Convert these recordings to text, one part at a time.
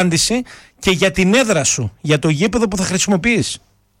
απάντηση και για την έδρα σου, για το γήπεδο που θα χρησιμοποιείς.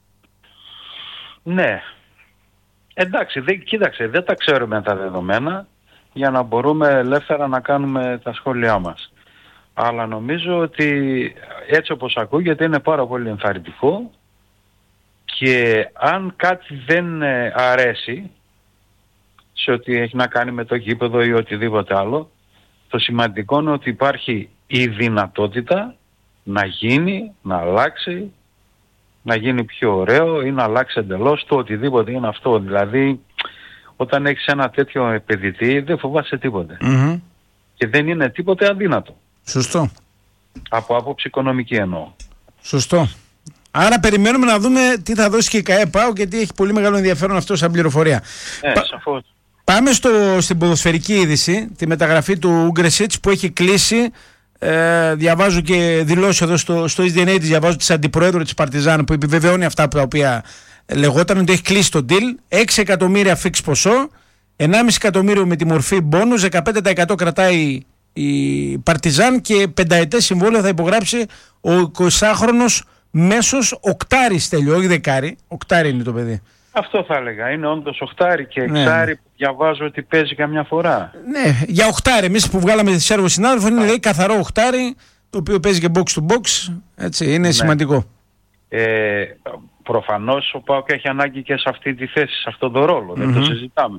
Ναι. Εντάξει, κοίταξε, δεν τα ξέρουμε τα δεδομένα για να μπορούμε ελεύθερα να κάνουμε τα σχόλιά μας. Αλλά νομίζω ότι έτσι όπως ακούγεται είναι πάρα πολύ ενθαρρυντικό και αν κάτι δεν αρέσει σε ό,τι έχει να κάνει με το γήπεδο ή οτιδήποτε άλλο, το σημαντικό είναι ότι υπάρχει η δυνατότητα να γίνει, να αλλάξει, να γίνει πιο ωραίο ή να αλλάξει εντελώς το οτιδήποτε είναι αυτό. Δηλαδή όταν έχεις ένα τέτοιο επενδυτή δεν φοβάσαι τίποτε. Και δεν είναι τίποτε αδύνατο. Σωστό. Από άποψη οικονομική εννοώ. Σωστό. Άρα περιμένουμε να δούμε τι θα δώσει και η ΚΑΕ-ΠΑΟΚ, γιατί έχει πολύ μεγάλο ενδιαφέρον αυτό σαν πληροφορία. Σαφώς. Πάμε στην ποδοσφαιρική είδηση, τη μεταγραφή του Ούγκρεσιτς που έχει κλείσει. Διαβάζω και δηλώσει εδώ στο SDNA της, διαβάζω της αντιπροέδρου της Παρτιζάν που επιβεβαιώνει αυτά τα οποία λεγόταν, ότι έχει κλείσει το deal. 6 εκατομμύρια φίξ ποσό, 1,5 εκατομμύριο με τη μορφή μπόνους, 15% κρατάει η Παρτιζάν και 5ετές συμβόλαιο θα υπογράψει ο 20χρονος μέσος οκτάρι, Στέλιο, όχι δεκάρι, οκτάρι είναι το παιδί. Αυτό θα έλεγα, είναι όντως οχτάρι και εξάρι που διαβάζω ότι παίζει καμιά φορά. Ναι, για οχτάρι, εμείς που βγάλαμε τη Σέρβο συνάδελφο είναι δηλαδή καθαρό οχτάρι, το οποίο παίζει και box to box, έτσι, είναι σημαντικό. Προφανώς ο ΠΑΟΚ έχει ανάγκη και σε αυτή τη θέση, σε αυτόν τον ρόλο, δεν το συζητάμε.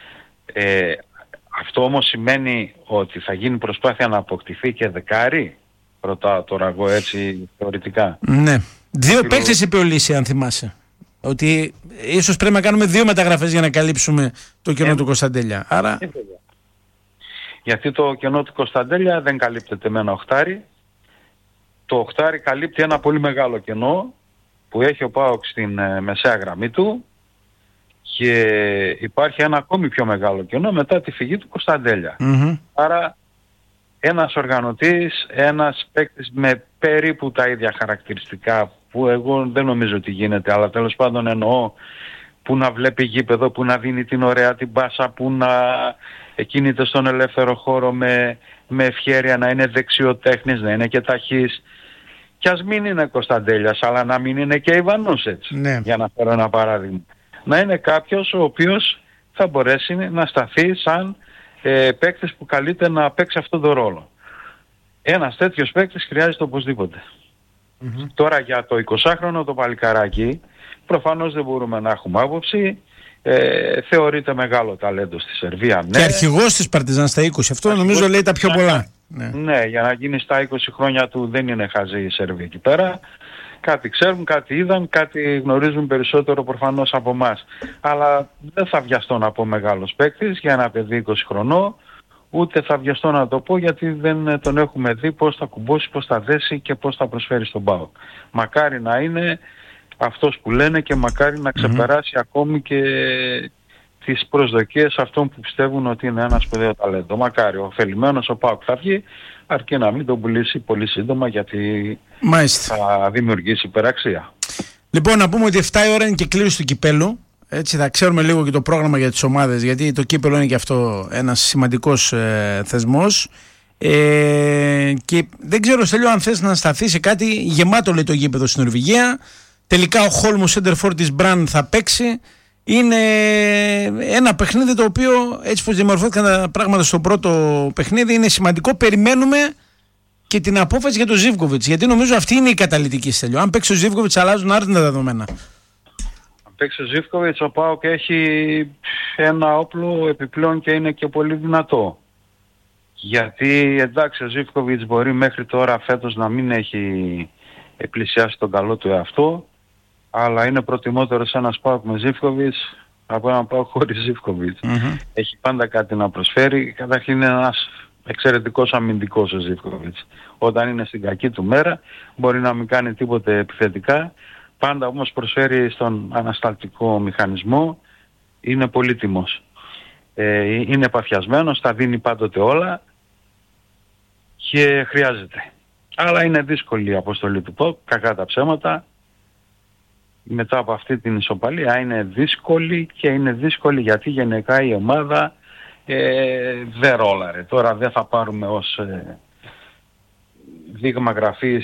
Αυτό όμως σημαίνει ότι θα γίνει προσπάθεια να αποκτηθεί και δεκάρι, ρωτάω τώρα εγώ έτσι θεωρητικά. Ναι, δύο παίκτες είπε ο Λύση, αν θυμάσαι. Ότι ίσως πρέπει να κάνουμε 2 μεταγραφές για να καλύψουμε το κενό του Κωνσταντέλια. Άρα... Γιατί το κενό του Κωνσταντέλια δεν καλύπτεται με ένα οχτάρι. Το οχτάρι καλύπτει ένα πολύ μεγάλο κενό που έχει ο ΠΑΟΚ στην μεσαία γραμμή του και υπάρχει ένα ακόμη πιο μεγάλο κενό μετά τη φυγή του Κωνσταντέλια. Άρα ένας οργανωτής, ένας παίκτης με περίπου τα ίδια χαρακτηριστικά που εγώ δεν νομίζω ότι γίνεται, αλλά τέλος πάντων εννοώ που να βλέπει γήπεδο, που να δίνει την ωραία την πάσα, που να κινείται στον ελεύθερο χώρο με ευχέρεια, να είναι δεξιοτέχνης, να είναι και ταχύς. Κι ας μην είναι Κωνσταντέλιας, αλλά να μην είναι και Ιβανός έτσι, για να φέρω ένα παράδειγμα. Να είναι κάποιος ο οποίος θα μπορέσει να σταθεί σαν παίκτης που καλείται να παίξει αυτόν τον ρόλο. Ένας τέτοιος παίκτης χρειάζεται οπωσδήποτε. Τώρα για το 20χρονο το παλικαράκι προφανώς δεν μπορούμε να έχουμε άποψη. Θεωρείται μεγάλο ταλέντο στη Σερβία. Ναι. Και αρχηγός της Παρτιζάν στα 20. Αυτό νομίζω λέει τα πιο πολλά. Ναι, για να γίνει στα 20 χρόνια του δεν είναι χαζή η Σερβία εκεί πέρα. Κάτι ξέρουν, κάτι είδαν, κάτι γνωρίζουν περισσότερο προφανώς από εμάς. Αλλά δεν θα βιαστώ να πω μεγάλος παίκτης για ένα παιδί 20 χρονών. Ούτε θα βιαστώ να το πω γιατί δεν τον έχουμε δει πώς θα κουμπώσει, πώς θα δέσει και πώς θα προσφέρει στον ΠΑΟΚ. Μακάρι να είναι αυτός που λένε και μακάρι να ξεπεράσει ακόμη και τις προσδοκίες αυτών που πιστεύουν ότι είναι ένα σπουδαίο ταλέντο. Μακάρι, ο ωφελημένος ο ΠΑΟΚ θα βγει, αρκεί να μην τον πουλήσει πολύ σύντομα γιατί θα δημιουργήσει υπεραξία. Λοιπόν, να πούμε ότι 7 η ώρα είναι και κλήρωση του κυπέλου. Έτσι θα ξέρουμε λίγο και το πρόγραμμα για τις ομάδες, γιατί το κύπελο είναι και αυτό ένας σημαντικός θεσμός. Και δεν ξέρω, Στέλιο, αν θες να σταθεί σε κάτι γεμάτο, λέει το γήπεδο στην Νορβηγία. Τελικά ο Χόλμος σέντερφορ της Μπραν θα παίξει. Είναι ένα παιχνίδι το οποίο, έτσι πως διαμορφώθηκαν τα πράγματα στο πρώτο παιχνίδι, είναι σημαντικό. Περιμένουμε και την απόφαση για τον Ζίβκοβιτς, γιατί νομίζω αυτή είναι η καταλυτική, Στέλιο. Αν παίξει ο Ζίβκοβιτς αλλάζουν άρθρα τα δεδομένα. Παίξει ο Ζίβκοβιτς, ο ΠΑΟΚ έχει ένα όπλο επιπλέον και είναι και πολύ δυνατό. Γιατί εντάξει, ο Ζίβκοβιτς μπορεί μέχρι τώρα φέτος να μην έχει πλησιάσει τον καλό του εαυτό, αλλά είναι προτιμότερος ένας ΠΑΟΚ με Ζίβκοβιτς από έναν ΠΑΟΚ χωρίς Ζίβκοβιτς. Έχει πάντα κάτι να προσφέρει. Καταρχήν είναι ένας εξαιρετικός αμυντικός ο Ζίβκοβιτς. Όταν είναι στην κακή του μέρα μπορεί να μην κάνει τίποτε επιθετικά. Πάντα όμως προσφέρει στον ανασταλτικό μηχανισμό, είναι πολύτιμος. Είναι παθιασμένος, τα δίνει πάντοτε όλα και χρειάζεται. Αλλά είναι δύσκολη η αποστολή του ΠΑΟΚ, κακά τα ψέματα. Μετά από αυτή την ισοπαλία είναι δύσκολη και είναι δύσκολη γιατί γενικά η ομάδα δεν ρόλαρε. Τώρα δεν θα πάρουμε ως δείγμα γραφής